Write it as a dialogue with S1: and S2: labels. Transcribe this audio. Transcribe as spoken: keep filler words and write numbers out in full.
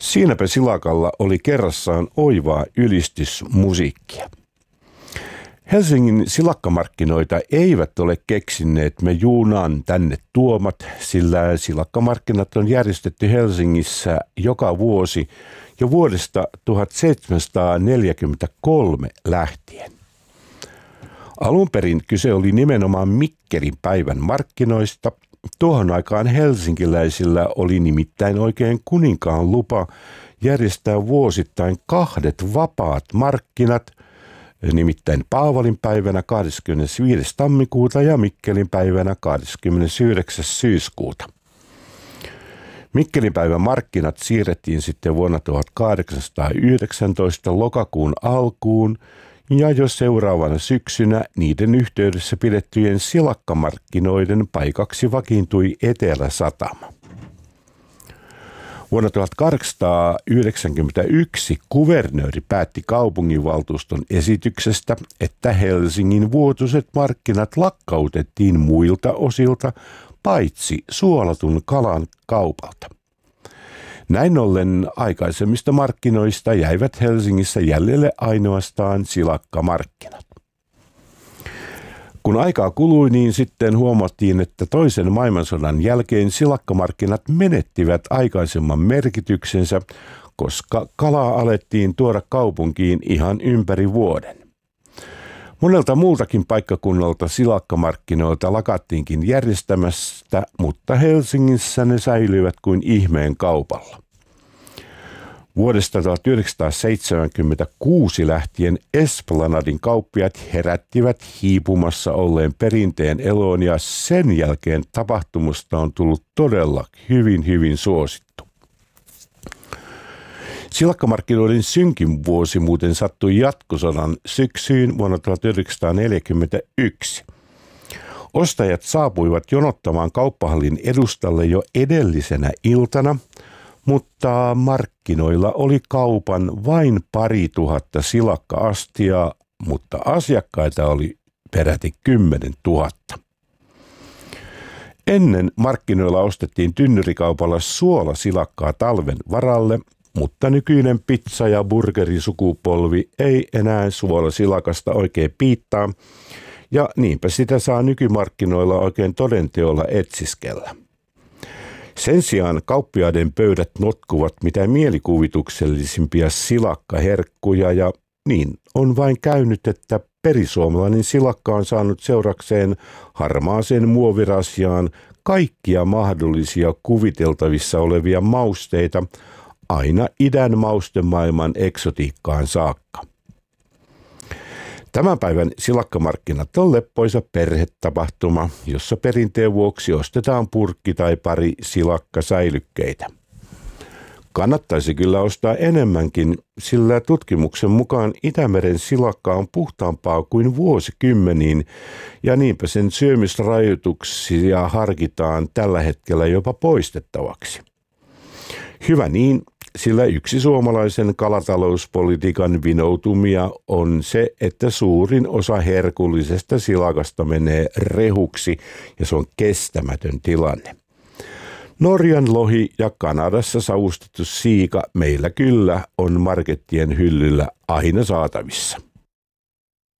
S1: Siinäpä silakalla oli kerrassaan oivaa ylistysmusiikkia. Helsingin silakkamarkkinoita eivät ole keksineet me Juunan tänne tuomat, sillä silakkamarkkinat on järjestetty Helsingissä joka vuosi jo vuodesta tuhatseitsemänsataaneljäkymmentäkolme lähtien. Alun perin kyse oli nimenomaan Mikkelin päivän markkinoista. Tuohon aikaan helsinkiläisillä oli nimittäin oikein kuninkaan lupa järjestää vuosittain kahdet vapaat markkinat, nimittäin Paavalin päivänä kahdeskymmenesviides tammikuuta ja Mikkelin päivänä kahdeskymmenesyhdeksäs syyskuuta. Mikkelin päivän markkinat siirrettiin sitten vuonna tuhatkahdeksansataayhdeksäntoista lokakuun alkuun ja jo seuraavana syksynä niiden yhteydessä pidettyjen silakkamarkkinoiden paikaksi vakiintui Etelä-Satama. Vuonna tuhatkahdeksansataayhdeksänkymmentäyksi kuvernööri päätti kaupunginvaltuuston esityksestä, että Helsingin vuotuiset markkinat lakkautettiin muilta osilta paitsi suolatun kalan kaupalta. Näin ollen aikaisemmista markkinoista jäivät Helsingissä jäljelle ainoastaan silakkamarkkinat. Kun aikaa kului, niin sitten huomattiin, että toisen maailmansodan jälkeen silakkamarkkinat menettivät aikaisemman merkityksensä, koska kalaa alettiin tuoda kaupunkiin ihan ympäri vuoden. Monelta muultakin paikkakunnalta silakkamarkkinoilta lakattiinkin järjestämästä, mutta Helsingissä ne säilyivät kuin ihmeen kaupalla. Vuodesta tuhatyhdeksänsataaseitsemänkymmentäkuusi lähtien Esplanadin kauppiaat herättivät hiipumassa olleen perinteen eloon ja sen jälkeen tapahtumasta on tullut todella hyvin hyvin suosittu. Silakkamarkkinoiden synkin vuosi muuten sattui jatkosodan syksyyn vuonna tuhatyhdeksänsataaneljäkymmentäyksi. Ostajat saapuivat jonottamaan kauppahallin edustalle jo edellisenä iltana, mutta markkinoilla oli kaupan vain pari tuhatta silakka-astiaa, mutta asiakkaita oli peräti kymmenen tuhatta. Ennen markkinoilla ostettiin tynnyrikaupalla suolasilakkaa talven varalle, mutta nykyinen pizza- ja burgerisukupolvi ei enää suolasilakasta oikein piittaa, ja niinpä sitä saa nykymarkkinoilla oikein todenteolla etsiskellä. Sen sijaan kauppiaiden pöydät notkuvat mitä mielikuvituksellisimpia silakkaherkkuja, ja niin on vain käynyt, että perisuomalainen silakka on saanut seurakseen harmaaseen muovirasiaan kaikkia mahdollisia kuviteltavissa olevia mausteita, aina idän maustemaailman eksotiikkaan saakka. Tämän päivän silakkamarkkinat on leppoisa perhetapahtuma, jossa perinteen vuoksi ostetaan purkki tai pari silakkasäilykkeitä. Kannattaisi kyllä ostaa enemmänkin, sillä tutkimuksen mukaan Itämeren silakka on puhtaampaa kuin vuosikymmeniin, ja niinpä sen syömisrajoituksia harkitaan tällä hetkellä jopa poistettavaksi. Hyvä niin, sillä yksi suomalaisen kalatalouspolitiikan vinoutumia on se, että suurin osa herkullisesta silakasta menee rehuksi ja se on kestämätön tilanne. Norjan lohi ja Kanadassa savustettu siika meillä kyllä on markettien hyllyllä aina saatavissa.